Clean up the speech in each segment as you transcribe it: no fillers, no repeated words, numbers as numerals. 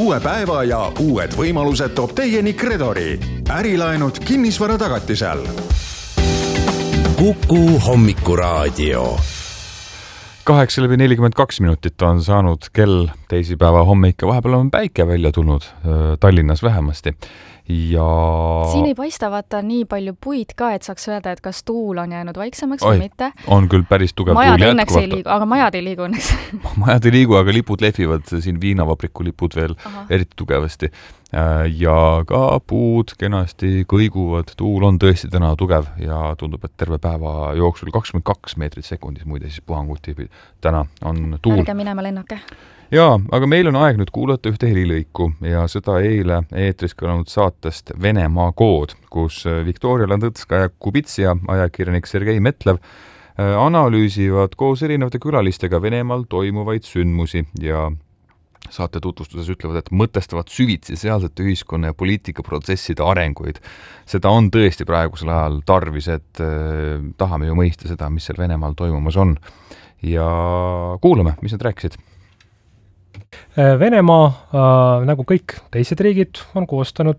Uue päeva ja uued võimalused toob teieni Kredori. Ärilaenud kinnisvara tagatisel. Kuku hommikuraadio. 8:42 on saanud kell teisipäeva hommik ja vahepeal on päike välja tulnud Tallinnas vähemasti. Ja... Siin ei paista vaata nii palju puid ka, et saaks öelda, et kas tuul on jäänud vaiksemaks või mitte. On küll päris tugev majad tuul jätkuvalt. Aga majad ei liigu õnneks. Majad ei liigu, aga lipud lehvivad, siin viinavabriku lipud veel eriti tugevasti. Ja ka puud kenasti kõiguvad. Tuul on tõesti täna tugev ja tundub, et terve päeva jooksul 22 meetrit sekundis, muide siis puhanguti täna on tuul. Ärge minema lennake. Jaa, aga meil on aeg nüüd kuulata ühte helilõiku ja seda eile eetris kõlanud saatest Venemaa kood, kus Viktoria Landõtskaja-Kubits ja ajakirjanik Sergei Metlev analüüsivad koos erinevate külalistega Venemaal toimuvaid sündmusi ja saate tutvustuses ütlevad, et mõtestavad süvitsi sealsete ühiskonna ja poliitikaprotsesside arenguid. Seda on tõesti praegusel ajal tarvis, et tahame ju mõista seda, mis seal Venemaal toimumas on. Ja kuulame, mis nad rääkisid. Venemaa, nagu kõik teised riigid, on koostanud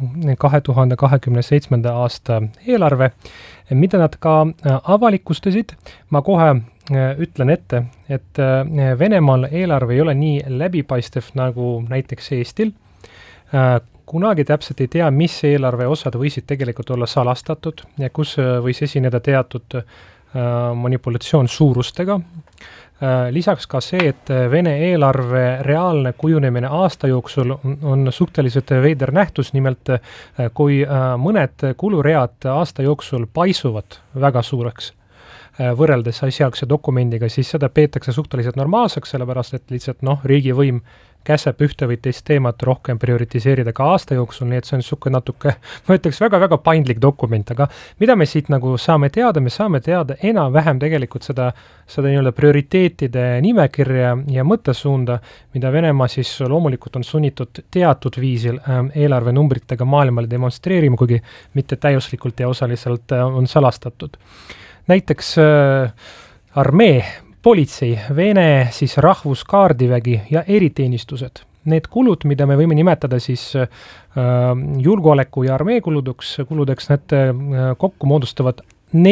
2027. aasta eelarve, mida nad ka avalikustasid. Ma kohe ütlen ette, et Venemaal eelarve ei ole nii läbipaistev nagu näiteks Eestil. Kunagi täpselt ei tea, mis eelarve osad võisid tegelikult olla salastatud ja kus võis esineda teatud manipulatsioon suurustega. Lisaks ka see, et Vene eelarve reaalne kujunemine aasta jooksul on suhteliselt veider nähtus, nimelt kui mõned kuluread aasta jooksul paisuvad väga suureks võrreldes asjaakse dokumendiga, siis seda peetakse suhteliselt normaalseks, sellepärast et lihtsalt riigivõim käseb ühte või teist teemat rohkem prioritiseerida ka aasta jooksul, nii et see on suke natuke, ma ütleks, väga-väga paindlik dokument, aga mida me siit nagu saame teada enam-vähem tegelikult seda nii-öelda prioriteetide nimekirja ja mõttesuunda, mida Venemaa siis loomulikult on sunnitud teatud viisil eelarve numbritega maailmale demonstreerima, kuigi mitte täiuslikult ja osaliselt on salastatud. Näiteks armee, politsei, Vene siis rahvuskaardivägi ja eriteenistused. Need kulud, mida me võime nimetada siis julgeoleku ja armee kuludeks, need kokku moodustavad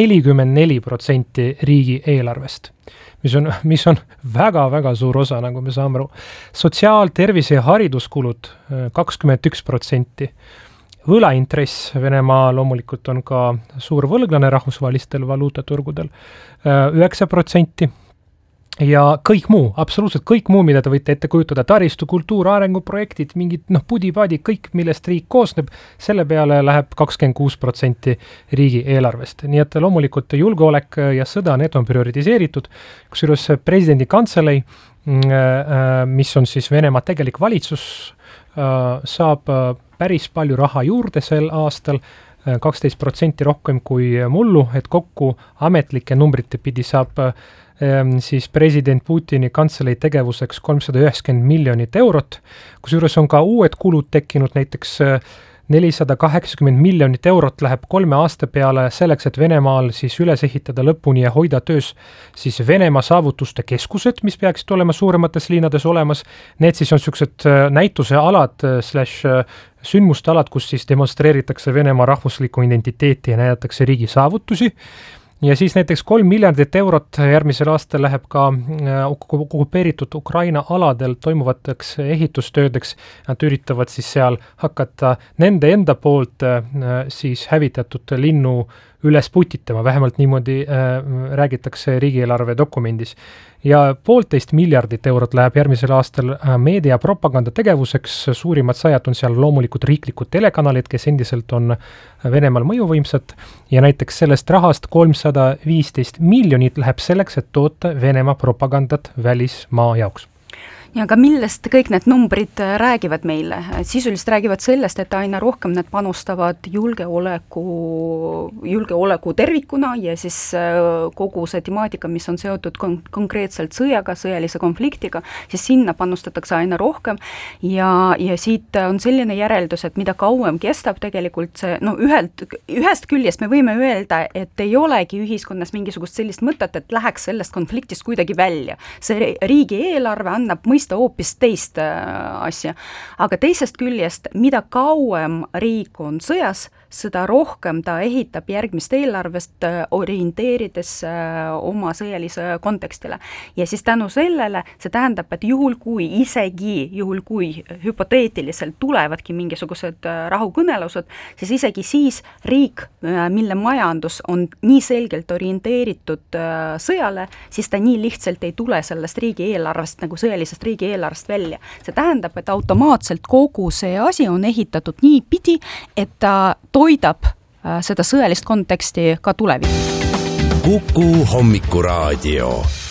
44% riigi eelarvest, mis on väga-väga suur osa, nagu me saame aru. Sotsiaal-, tervise- ja hariduskulud 21%. Võlaintress, Venemaa loomulikult on ka suur võlglane rahvusvahelistel valuutaturgudel, 9%. Ja kõik muu, absoluutselt kõik muu, mida te võite ette kujutada, taristu, kultuur, arenguprojektid, mingid pudi-padi, kõik, millest riik koosneb, selle peale läheb 26% riigi eelarvest. Nii et loomulikult julgeolek ja sõda, need on prioritiseeritud, kusjuures presidendi kantselei, mis on siis Venemaa tegelik valitsus, saab päris palju raha juurde sel aastal, 12% rohkem kui mullu, et kokku ametlike numbrite pidi saab siis president Putini kantselei tegevuseks 390 miljonit eurot, kusjuures on ka uued kulud tekkinud, näiteks 480 miljonit eurot läheb 3 aasta peale selleks, et Venemaal siis üles ehitada lõpuni ja hoida töös siis Venemaa saavutuste keskused, mis peaksid olema suuremates linnades olemas. Need siis on sellised näituse alad / sündmuste alad, kus siis demonstreeritakse Venemaa rahvuslikku identiteeti ja näidatakse riigi saavutusi. Ja siis näiteks 3 miljardit eurot järgmisel aastal läheb ka okupeeritud Ukraina aladel toimuvateks ehitustöödeks. Nad üritavad siis seal hakata nende enda poolt siis hävitatud linnu üles putitama, vähemalt niimoodi räägitakse riigieelarve dokumendis. Ja 1,5 miljardit eurot läheb järgmisel aastal meedia propaganda tegevuseks, suurimad sajad on seal loomulikult riiklikud telekanalid, kes endiselt on Venemaal mõjuvõimsad ja näiteks sellest rahast 315 miljonit läheb selleks, et toota Venemaa propagandat välismaa jaoks. Ja aga millest kõik need numbrid räägivad meile? Sisuliselt räägivad sellest, et aina rohkem nad panustavad julgeoleku tervikuna ja siis kogu see temaatika, mis on seotud konkreetselt sõjaga, sõjalise konfliktiga, siis sinna panustatakse aina rohkem ja siit on selline järeldus, et mida kauem kestab tegelikult see, ühest küljest me võime öelda, et ei olegi ühiskonnas mingisugust sellist mõtet, et läheks sellest konfliktist kuidagi välja. See riigi eelarve annab mõista hoopis teist asja. Aga teisest küljest, mida kauem riik on sõjas, seda rohkem ta ehitab järgmist eelarvest orienteerides oma sõjalise kontekstile. Ja siis tänu sellele see tähendab, et juhul kui hüpoteetiliselt tulevadki mingisugused rahukõnelused, siis isegi siis riik, mille majandus on nii selgelt orienteeritud sõjale, siis ta nii lihtsalt ei tule sellest riigieelarvest, nagu sõjalisest riigieelarvest välja. See tähendab, et automaatselt kogu see asi on ehitatud nii pidi, et ta toidab seda sõjalist konteksti ka tulevikus. Kuku hommikuraadio.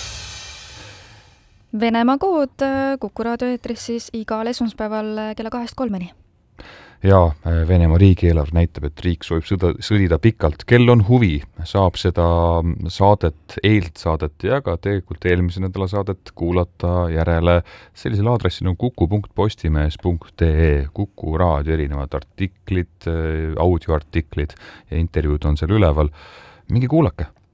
Venemaa kood Kuku raadio eetris siis igal esmaspäeval kella 2:03. Ja Venemaa riigieelarv näitab, et riik soovib sõdida pikalt. Kel on huvi, saab seda saadet, eeltsaadet ja ka tegelikult eelmise nädala saadet kuulata järele sellisel aadressil on kuku.postimees.ee. Kuku raadio erinevad artiklid, audioartiklid ja intervjuud on seal üleval. Minge kuulake!